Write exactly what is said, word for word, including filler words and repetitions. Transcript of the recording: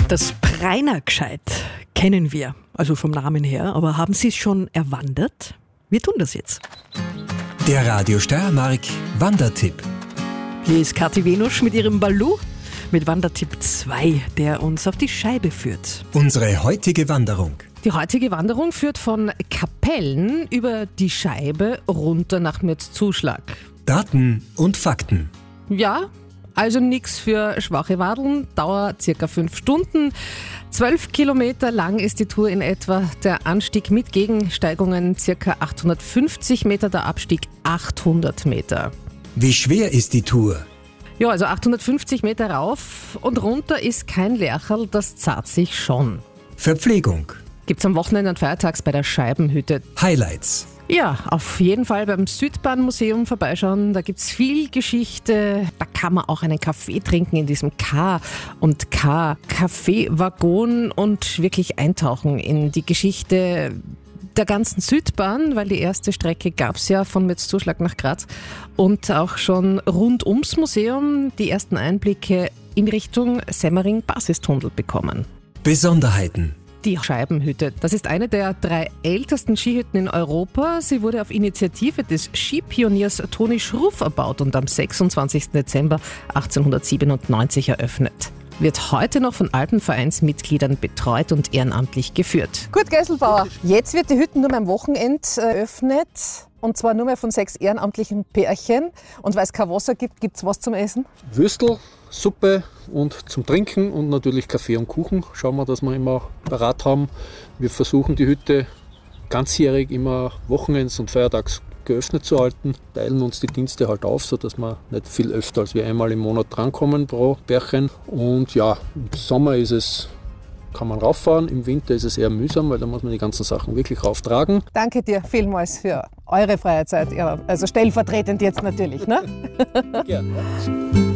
Das Preinergscheit kennen wir, also vom Namen her, aber haben Sie es schon erwandert? Wir tun das jetzt. Der Radio Steiermark Wandertipp. Hier ist Kathi Venusch mit ihrem Balu mit Wandertipp zwei, der uns auf die Scheibe führt. Unsere heutige Wanderung. Die heutige Wanderung führt von Kapellen über die Scheibe runter nach Mürzzuschlag. Daten und Fakten. Ja, also nichts für schwache Wadeln, Dauer circa fünf Stunden. Zwölf Kilometer lang ist die Tour in etwa, der Anstieg mit Gegensteigungen circa achthundertfünfzig Meter, der Abstieg achthundert Meter. Wie schwer ist die Tour? Ja, also achthundertfünfzig Meter rauf und runter ist kein Lercherl, das zahlt sich schon. Verpflegung. Gibt's am Wochenende und feiertags bei der Scheibenhütte. Highlights. Ja, auf jeden Fall beim Südbahnmuseum vorbeischauen, da gibt's viel Geschichte. Da kann man auch einen Kaffee trinken in diesem K und K Kaffeewaggon und wirklich eintauchen in die Geschichte der ganzen Südbahn, weil die erste Strecke gab's ja von Mürzzuschlag nach Graz und auch schon rund ums Museum die ersten Einblicke in Richtung Semmering-Basistunnel bekommen. Besonderheiten. Die Scheibenhütte. Das ist eine der drei ältesten Skihütten in Europa. Sie wurde auf Initiative des Skipioniers Toni Schruff erbaut und am sechsundzwanzigsten Dezember achtzehnhundertsiebenundneunzig eröffnet. Wird heute noch von Alpenvereinsmitgliedern betreut und ehrenamtlich geführt. Gut, Gesselbauer, jetzt wird die Hütte nur mehr am Wochenende eröffnet. Und zwar nur mehr von sechs ehrenamtlichen Pärchen. Und weil es kein Wasser gibt, gibt es was zum Essen? Würstel, Suppe und zum Trinken und natürlich Kaffee und Kuchen. Schauen wir, dass wir immer parat haben. Wir versuchen die Hütte ganzjährig immer wochenends und feiertags geöffnet zu halten, teilen uns die Dienste halt auf, sodass wir nicht viel öfter als wir einmal im Monat drankommen pro Pärchen. Und ja, im Sommer ist es, kann man rauffahren, im Winter ist es eher mühsam, weil da muss man die ganzen Sachen wirklich rauftragen. Danke dir vielmals für eure freie Zeit, also stellvertretend jetzt natürlich. Ne? Gerne.